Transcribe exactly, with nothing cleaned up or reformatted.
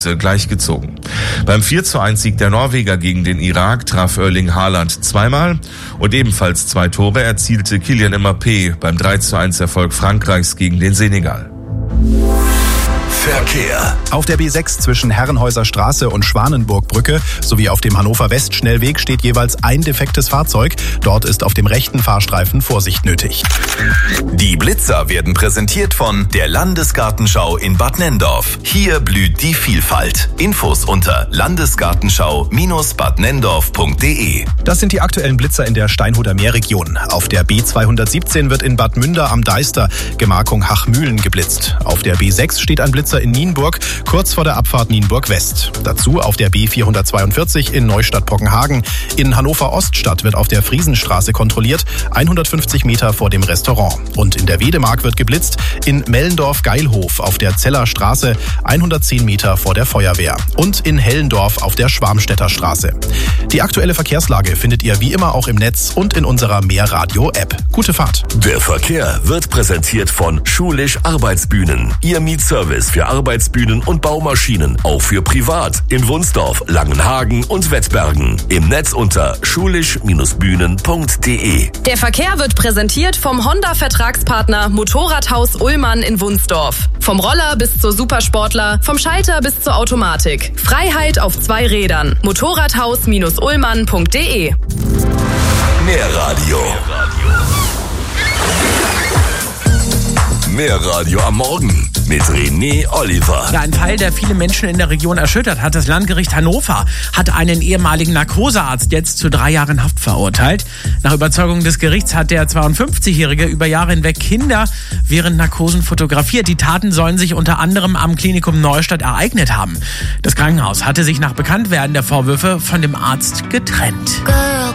gleichgezogen. Beim vier zu eins Sieg der Norweger gegen den Irak traf Erling Haaland zweimal und ebenfalls zwei Tore erzielte Kylian Mbappé beim drei zu eins Erfolg Frankreichs gegen den Senegal. Verkehr. Auf der B sechs zwischen Herrenhäuser Straße und Schwanenburgbrücke sowie auf dem Hannover-West-Schnellweg steht jeweils ein defektes Fahrzeug. Dort ist auf dem rechten Fahrstreifen Vorsicht nötig. Die Blitzer werden präsentiert von der Landesgartenschau in Bad Nenndorf. Hier blüht die Vielfalt. Infos unter landesgartenschau Bindestrich bad nenndorf punkt de. Das sind die aktuellen Blitzer in der Steinhuder Meerregion. Auf der B zweihundertsiebzehn wird in Bad Münder am Deister Gemarkung Hachmühlen geblitzt. Auf der B sechs steht ein Blitzer in Nienburg, kurz vor der Abfahrt Nienburg West. Dazu auf der B vierhundertzweiundvierzig in Neustadt-Bockenhagen. In Hannover-Oststadt wird auf der Friesenstraße kontrolliert, hundertfünfzig Meter vor dem Restaurant. Und in der Wedemark wird geblitzt, in Mellendorf-Geilhof auf der Zeller Straße, hundertzehn Meter vor der Feuerwehr. Und in Hellendorf auf der Schwarmstädter Straße. Die aktuelle Verkehrslage findet ihr wie immer auch im Netz und in unserer Mehrradio-App. Gute Fahrt. Der Verkehr wird präsentiert von Schulisch Arbeitsbühnen. Ihr Mietservice für Arbeitsbühnen und Baumaschinen, auch für privat, in Wunsdorf, Langenhagen und Wettbergen. Im Netz unter schulisch Bindestrich bühnen punkt de. Der Verkehr wird präsentiert vom Honda-Vertragspartner Motorradhaus Ullmann in Wunsdorf. Vom Roller bis zur Supersportler, vom Schalter bis zur Automatik. Freiheit auf zwei Rädern. Motorradhaus Bindestrich ullmann punkt de. Mehr Radio. Mehr Radio am Morgen mit René Oliver. Ja, ein Fall, der viele Menschen in der Region erschüttert hat. Das Landgericht Hannover hat einen ehemaligen Narkosearzt jetzt zu drei Jahren Haft verurteilt. Nach Überzeugung des Gerichts hat der zweiundfünfzigjährige über Jahre hinweg Kinder während Narkosen fotografiert. Die Taten sollen sich unter anderem am Klinikum Neustadt ereignet haben. Das Krankenhaus hatte sich nach Bekanntwerden der Vorwürfe von dem Arzt getrennt.